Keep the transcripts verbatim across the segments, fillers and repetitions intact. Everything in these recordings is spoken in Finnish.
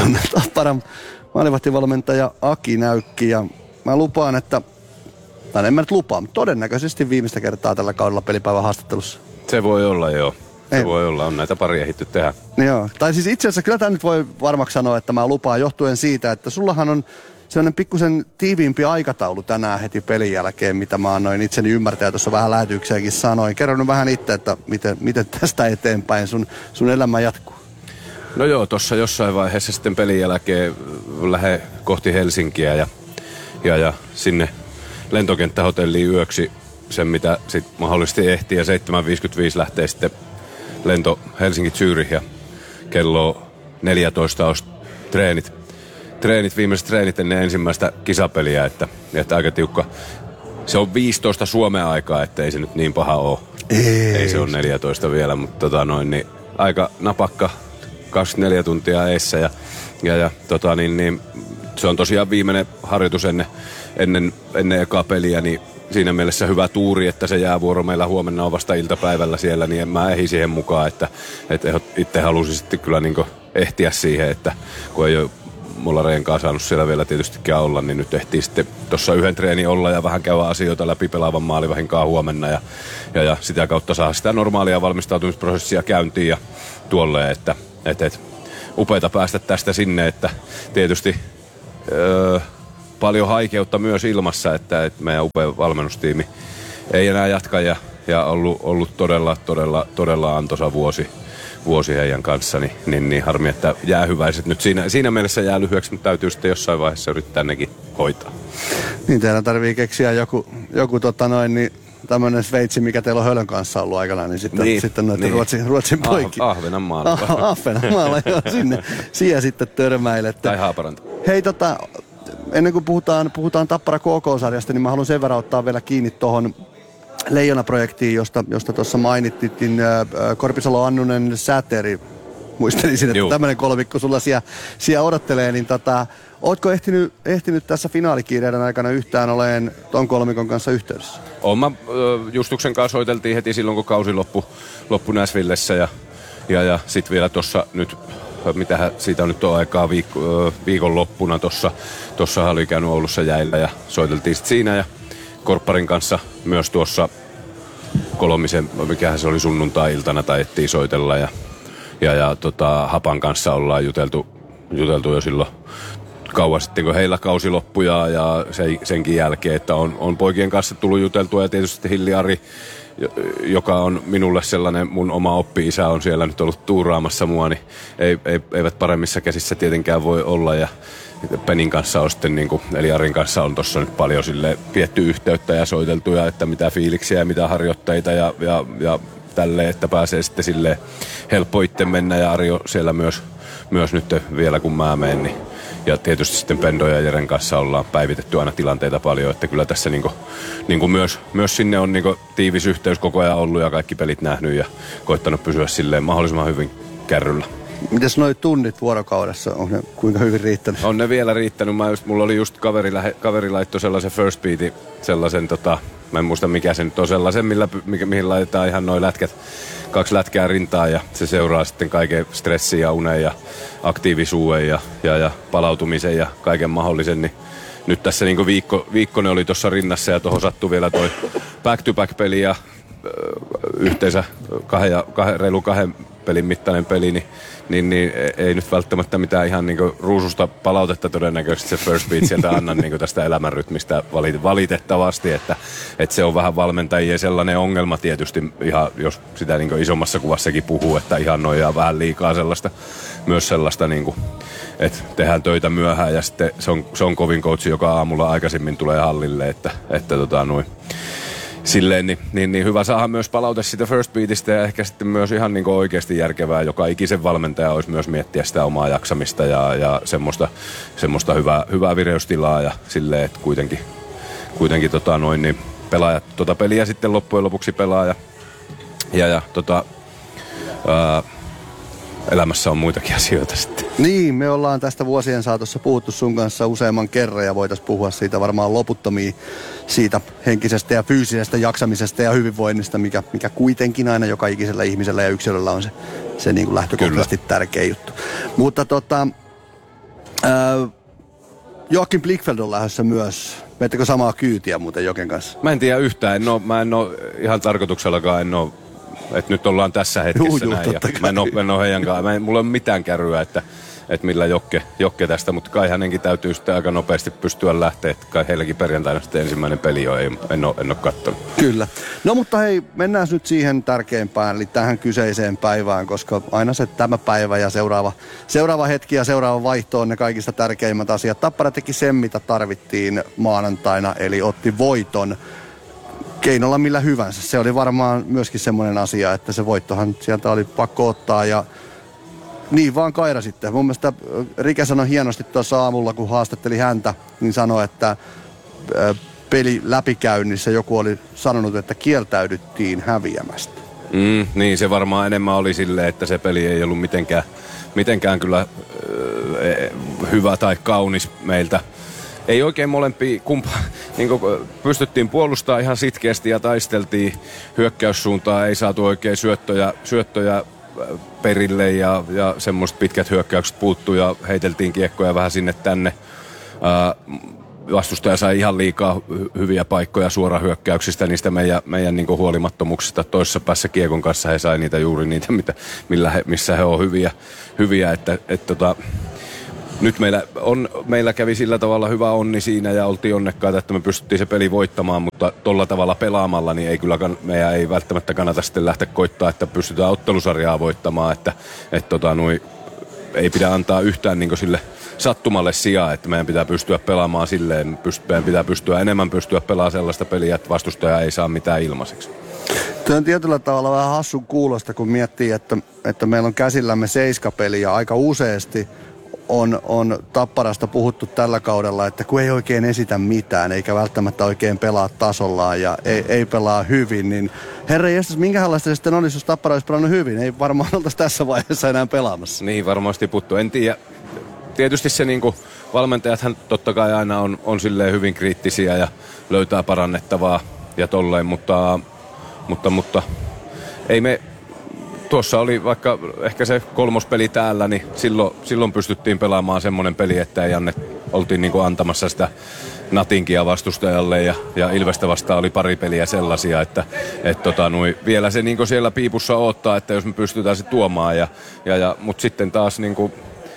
on Tapparan maalivahtivalmentaja Aki Näykki. Ja mä lupaan, että, tai en mä nyt lupaa, mutta todennäköisesti viimeistä kertaa tällä kaudella pelipäivän haastattelussa. Se voi olla, joo. Se Ei. voi olla, on näitä pari ehditty tehdä. Joo, tai siis itse asiassa kyllä tämä nyt voi varmaksi sanoa, että mä lupaan johtuen siitä, että sullahan on sellainen pikkusen tiiviimpi aikataulu tänään heti pelin jälkeen, mitä mä annoin itseni ymmärtää, tuossa vähän lähetyksiäkin sanoin. Kerro nyt vähän itse, että miten, miten tästä eteenpäin sun, sun elämä jatkuu. No joo, tuossa jossain vaiheessa sitten pelin jälkeen lähde kohti Helsinkiä ja, ja, ja sinne lentokenttähotelliin yöksi sen, mitä sitten mahdollisesti ehtii. Ja seitsemän viisikymmentäviisi lähtee sitten lento Helsinki-Zürich ja kello neljätoista olisi treenit. Treenit, viimeiset treenit ennen ensimmäistä kisapeliä, että, että aika tiukka. Se on viisitoista Suomen aikaa, että ei se nyt niin paha ole. Ei, ei se ole neljätoista vielä, mutta tota noin, niin aika napakka, kaksikymmentäneljä tuntia eessä ja, ja, ja tota niin, niin se on tosiaan viimeinen harjoitus ennen, ennen, ennen ekaa peliä, niin siinä mielessä hyvä tuuri, että se jäävuoro meillä huomenna on vasta iltapäivällä siellä, niin en mä ehdi siihen mukaan, että, että itse halusin sitten kyllä niin kuin ehtiä siihen, että kun ei ole mulla Reenkaan saanut siellä vielä tietystikään olla, niin nyt ehtii sitten tuossa yhden treenin olla ja vähän käydä asioita läpi pelaavan maalivahinkaan huomenna ja, ja, ja sitä kautta saa sitä normaalia valmistautumisprosessia käyntiin ja tuolle, että et, et, upeata päästä tästä sinne, että tietysti öö, paljon haikeutta myös ilmassa, että et meidän upea valmennustiimi ei enää jatka ja, ja ollut, ollut todella, todella, todella antoisa vuosi. vuosi heidän kanssa, niin, niin, niin harmi, että jäähyväiset nyt siinä, siinä mielessä jää lyhyeksi, mutta täytyy sitten jossain vaiheessa yrittää nekin hoitaa. Niin teidän tarvii keksiä joku, joku tota noin, niin tämmöinen Sveitsi, mikä teillä on Hölön kanssa ollut aikanaan, niin sitten, niin, sitten noita niin. Ruotsin, Ruotsin poikki. Ah, Ahvenanmaalla. Ah, Ahvenanmaalla, joo, sinne. Siihen sitten törmäilette. Tai Haaparanta. Hei tota, ennen kuin puhutaan, puhutaan Tappara K K-sarjasta, niin mä haluan sen verran ottaa vielä kiinni tuohon Leijona-projektiin, josta josta tuossa mainittiin, Korpisalo, Annunen, Säteri, muistelisin, että tämmöinen kolmikko sulla siellä, siellä odottelee, niin tota, ootko ehtinyt, ehtinyt tässä finaalikiireiden aikana yhtään oleen ton kolmikon kanssa yhteydessä? Oma Justuksen kanssa soiteltiin heti silloin, kun kausi loppu, loppu Näsvillessä ja, ja, ja sitten vielä tuossa nyt, mitähän siitä on nyt on aikaa viikko, viikonloppuna tuossa, tuossa oli käynyt Oulussa jäillä ja soiteltiin sitten siinä ja Korpparin kanssa myös tuossa kolmisen, mikähän se oli sunnuntai-iltana taidettiin soitella ja, ja, ja tota, Hapan kanssa ollaan juteltu, juteltu jo silloin kauan sitten, kun heillä kausi loppui ja, ja se, senkin jälkeen, että on, on poikien kanssa tullut juteltua ja tietysti Hilli Ari, joka on minulle sellainen, mun oma oppi-isä on siellä nyt ollut tuuraamassa mua, niin ei, ei, eivät paremmissa käsissä tietenkään voi olla ja Penin kanssa on sitten, niin kuin, eli Arin kanssa on tuossa nyt paljon sille pietty yhteyttä ja soiteltu ja että mitä fiiliksiä ja mitä harjoitteita ja, ja, ja tälleen, että pääsee sitten silleen helppo itse mennä ja Ari on siellä myös, myös nyt vielä kun mä menen, niin ja tietysti sitten Pendo ja Jeren kanssa ollaan päivitetty aina tilanteita paljon, että kyllä tässä niinku, niinku myös, myös sinne on niinku tiivis yhteys koko ajan ollut ja kaikki pelit nähnyt ja koittanut pysyä silleen mahdollisimman hyvin kärryllä. Mites noi tunnit vuorokaudessa, on ne kuinka hyvin riittänyt? On ne vielä riittänyt. Mä just, mulla oli just kaveri, lähe, kaveri laittoi sellaisen first beatin, sellaisen tota, mä en muista mikä se nyt on, sellaisen, millä, mikä, mihin laitetaan ihan noi lätkät, kaksi lätkää rintaan ja se seuraa sitten kaiken stressin ja unen ja aktiivisuuden ja, ja, ja palautumisen ja kaiken mahdollisen, niin nyt tässä niinku viikko, viikkonen oli tuossa rinnassa ja tuohon sattui vielä toi back-to-back-peli ja yhteensä kahden, kahden, reilu kahden pelin mittainen peli, niin, niin, niin ei nyt välttämättä mitään ihan niinku ruususta palautetta todennäköisesti se first beat sieltä anna niinku tästä elämänrytmistä valitettavasti, että, että se on vähän valmentajien sellainen ongelma tietysti, ihan, jos sitä niinku isommassa kuvassakin puhuu, että ihan nojaa vähän liikaa sellaista, myös sellaista niinku, että tehdään töitä myöhään ja sitten se on, se on kovin coachi, joka aamulla aikaisemmin tulee hallille, että, että tota noin. Silleen, niin, niin, niin hyvä saada myös palaute siitä first beatistä ja ehkä sitten myös ihan niin kuin oikeasti järkevää. Joka ikisen valmentaja olisi myös miettiä sitä omaa jaksamista ja, ja semmoista, semmoista hyvää, hyvää vireystilaa ja silleen, että kuitenkin, kuitenkin tota noin, niin pelaajat tota peliä sitten loppujen lopuksi pelaa ja, ja, ja tota, ää, elämässä on muitakin asioita sitten. Niin, me ollaan tästä vuosien saatossa puhuttu sun kanssa useamman kerran ja voitaisiin puhua siitä varmaan loputtomia siitä henkisestä ja fyysisestä jaksamisesta ja hyvinvoinnista, mikä, mikä kuitenkin aina joka ikisellä ihmisellä ja yksilöllä on se, se niin kuin lähtökohtaisesti Kyllä. tärkeä juttu. Mutta tota, Äh, Joakim Blichfeld on lähdössä myös. Veettekö samaa kyytiä muuten Joken kanssa? Mä en tiedä yhtään. En oo, mä en oo ihan tarkoituksellakaan, en oo, että nyt ollaan tässä hetkessä Juu, juu, näin. Ja mä en oo, en oo heidän kanssa. Mä en, mulla ei ole mitään kärryä, että, että millä Jokke, Jokke tästä, mutta kai hänenkin täytyy sitten aika nopeasti pystyä lähteä. Että kai heilläkin perjantaina sitten ensimmäinen peli on, ei, en oo, en oo kattonut. Kyllä. No mutta hei, mennään nyt siihen tärkeimpään, eli tähän kyseiseen päivään, koska aina se tämä päivä ja seuraava, seuraava hetki ja seuraava vaihto on ne kaikista tärkeimmät asiat. Tappara teki sen, mitä tarvittiin maanantaina, eli otti voiton keinolla millä hyvänsä. Se oli varmaan myöskin semmoinen asia, että se voittohan sieltä oli pakko ottaa ja niin vaan Kaira sitten. Mun mielestä Rike sanoi hienosti tuossa aamulla, kun haastatteli häntä, niin sanoi, että peli läpikäynnissä joku oli sanonut, että kieltäydyttiin häviämästä. Mm, niin, se varmaan enemmän oli silleen, että se peli ei ollut mitenkään, mitenkään kyllä äh, hyvä tai kaunis meiltä. Ei oikein molempia kumpa, niin pystyttiin puolustamaan ihan sitkeästi ja taisteltiin hyökkäyssuuntaan, ei saatu oikein syöttöjä, syöttöjä perille ja, ja semmoiset pitkät hyökkäykset puuttuu ja heiteltiin kiekkoja vähän sinne tänne. Ää, vastustaja sai ihan liikaa hy- hyviä paikkoja suorahyökkäyksistä niistä meidän, meidän niin huolimattomuuksista. Toisessa päässä kiekon kanssa he sai niitä juuri niitä, mitä, millä he, missä he on hyviä. hyviä että, et, tota, nyt meillä, on, meillä kävi sillä tavalla hyvä onni siinä ja oltiin onnekkaita, että me pystyttiin se peli voittamaan, mutta tolla tavalla pelaamalla niin ei kyllä meidän ei välttämättä kannata sitten lähteä koittaa, että pystytään ottelusarjaa voittamaan, että et, tota, nui, ei pidä antaa yhtään niin sille sattumalle sijaa, että meidän pitää pystyä pelaamaan silleen, meidän pitää pystyä enemmän pystyä pelaamaan sellaista peliä, että vastustaja ei saa mitään ilmaiseksi. Tuo on tietyllä tavalla vähän hassun kuulosta, kun miettii, että, että meillä on käsillämme seiskapeli ja aika useasti on, on Tapparasta puhuttu tällä kaudella, että kun ei oikein esitä mitään, eikä välttämättä oikein pelaa tasollaan ja ei, ei pelaa hyvin, niin herra jästäs, minkälaista se sitten olisi, jos Tappara olisi pelannut hyvin? Ei varmaan oltaisi tässä vaiheessa enää pelaamassa. Niin, varmasti puttu. En tiedä. Tietysti se niinku, valmentajathan totta kai aina on, on silleen hyvin kriittisiä ja löytää parannettavaa ja tolleen, mutta, mutta, mutta ei me, tuossa oli vaikka ehkä se kolmospeli täällä, niin silloin, silloin pystyttiin pelaamaan semmoinen peli, että ei anne, oltiin niinku antamassa sitä natinkia vastustajalle ja, ja Ilvestä vastaan oli pari peliä sellaisia, että et tota, nui, vielä se niinku siellä piipussa odottaa, että jos me pystytään se tuomaan, ja, ja, ja, mutta sitten taas niinku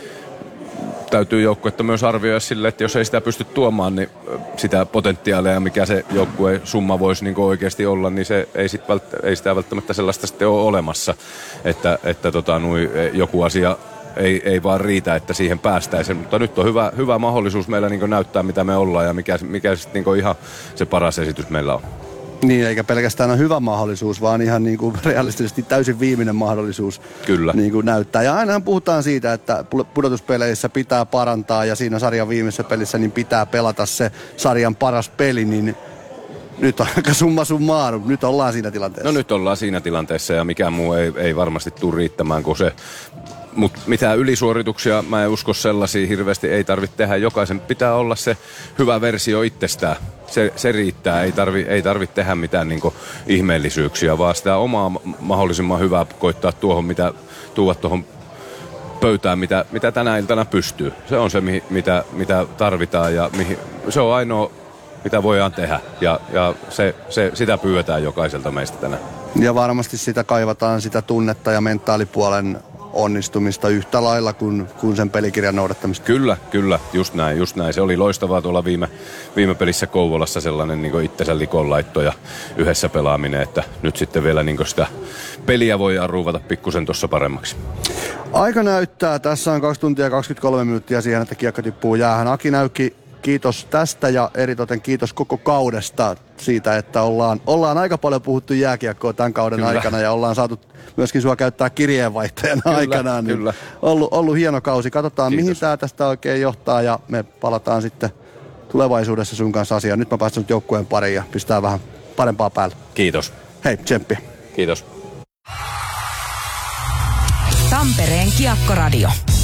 täytyy joukkuetta myös arvioida sille, että jos ei sitä pysty tuomaan, niin sitä potentiaalia, mikä se joukkueen summa voisi niin oikeasti olla, niin se ei, sit vält, ei sitä välttämättä sellaista sitten ole olemassa, että, että tota, nui, joku asia ei, ei vaan riitä, että siihen päästäisiin. Mutta nyt on hyvä, hyvä mahdollisuus meillä niin näyttää, mitä me ollaan ja mikä, mikä sitten niin ihan se paras esitys meillä on. Niin, eikä pelkästään ole hyvä mahdollisuus, vaan ihan niin kuin realistisesti täysin viimeinen mahdollisuus. Kyllä. Niin kuin näyttää. Ja ainahan puhutaan siitä, että pudotuspeleissä pitää parantaa ja siinä sarjan viimeisessä pelissä niin pitää pelata se sarjan paras peli, niin nyt on aika summa summarum. Nyt ollaan siinä tilanteessa. No nyt ollaan siinä tilanteessa ja mikään muu ei, ei varmasti tule riittämään kuin se. Mutta mitään ylisuorituksia, mä en usko sellaisia hirveästi, ei tarvitse tehdä. Jokaisen pitää olla se hyvä versio itsestään. Se, se riittää, ei tarvitse ei tarvi tehdä mitään niinku ihmeellisyyksiä, vaan sitä omaa mahdollisimman hyvää koittaa tuohon, mitä tuovat tuohon pöytään, mitä, mitä tänä iltana pystyy. Se on se, mitä, mitä tarvitaan ja mihin, se on ainoa, mitä voidaan tehdä. Ja, ja se, se, sitä pyydetään jokaiselta meistä tänään. Ja varmasti sitä kaivataan, sitä tunnetta ja mentaalipuolen onnistumista yhtä lailla kuin, kuin sen pelikirjan noudattamista. Kyllä, kyllä, just näin, just näin. Se oli loistavaa tuolla viime, viime pelissä Kouvolassa sellainen niin itsensä likonlaitto ja yhdessä pelaaminen, että nyt sitten vielä niin sitä peliä voidaan ruuvata pikkusen tuossa paremmaksi. Aika näyttää. Tässä on kaksi tuntia kaksikymmentäkolme minuuttia siihen, että kiekko tippuu jäähän. Aki Näykki, kiitos tästä ja eritoten kiitos koko kaudesta siitä, että ollaan, ollaan aika paljon puhuttu jääkiekkoa tämän kauden kyllä. aikana ja ollaan saatu myöskin sua käyttää kirjeenvaihtajana kyllä, aikanaan. Niin kyllä. Ollut, ollut hieno kausi. Katsotaan, kiitos. Mihin tämä tästä oikein johtaa ja me palataan sitten tulevaisuudessa sun kanssa asiaan. Nyt mä päästän joukkueen pariin ja pistää vähän parempaa päälle. Kiitos. Hei, tsemppi. Kiitos. Tampereen Kiekkoradio.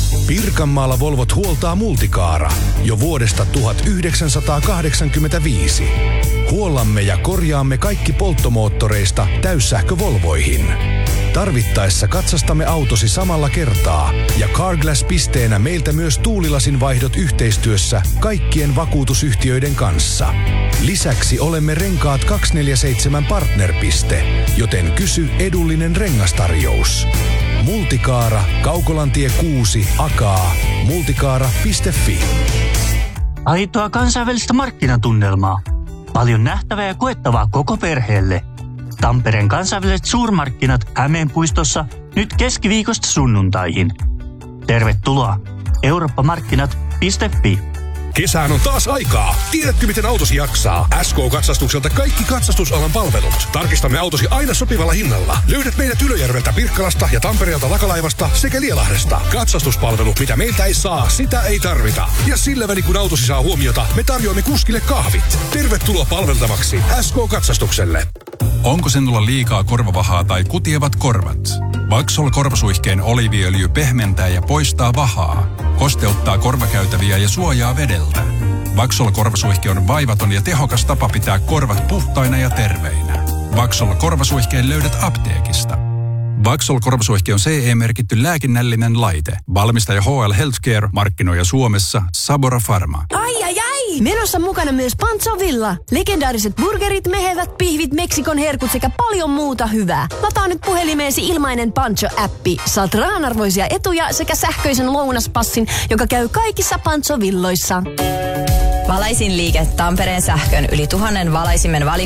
Pirkanmaalla Volvot huoltaa Multicaara jo vuodesta tuhatyhdeksänsataakahdeksankymmentäviisi. Huollamme ja korjaamme kaikki polttomoottoreista täyssähkövolvoihin. Tarvittaessa katsastamme autosi samalla kertaa ja Carglass-pisteenä meiltä myös tuulilasin vaihdot yhteistyössä kaikkien vakuutusyhtiöiden kanssa. Lisäksi olemme Renkaat kaksikymmentäneljä seitsemän partnerpiste, joten kysy edullinen rengastarjous. Multicaara, Kaukolantie kuusi, Akaa, multicaara piste fi. Aitoa kansainvälistä markkinatunnelmaa. Paljon nähtävää ja koettavaa koko perheelle. Tampereen kansainväliset suurmarkkinat Hämeenpuistossa nyt keskiviikosta sunnuntaihin. Tervetuloa eurooppamarkkinat piste fi. Kesään on taas aikaa. Tiedätkö, miten autosi jaksaa? S K-katsastukselta kaikki katsastusalan palvelut. Tarkistamme autosi aina sopivalla hinnalla. Löydät meidät Ylöjärveltä, Pirkkalasta ja Tampereelta Lakalaivasta sekä Lielahdesta. Katsastuspalvelu, mitä meiltä ei saa, sitä ei tarvita. Ja sillä välin, kun autosi saa huomiota, me tarjoamme kuskille kahvit. Tervetuloa palveltavaksi S K-katsastukselle. Onko sinulla liikaa korvavahaa tai kutievat korvat? Vaxol korvasuihkeen oliiviöljy pehmentää ja poistaa vahaa, kosteuttaa korvakäytäviä ja suojaa vedeltä. Vaxol korvasuihke on vaivaton ja tehokas tapa pitää korvat puhtaina ja terveinä. Vaxol korvasuihkeen löydät apteekista. Vaxol korvasuihke on C E-merkitty lääkinnällinen laite. Valmistaja H L Healthcare, markkinoija Suomessa Sabora Pharma. Ai ai ai! Menossa mukana myös Pancho Villa. Legendaariset burgerit, mehevät pihvit, Meksikon herkut sekä paljon muuta hyvää. Lataa nyt puhelimeesi ilmainen Pancho-appi. Saat rahanarvoisia etuja sekä sähköisen lounaspassin, joka käy kaikissa Pancho Villoissa. Valaisin liike Tampereen sähkön yli tuhannen valaisimen valikoima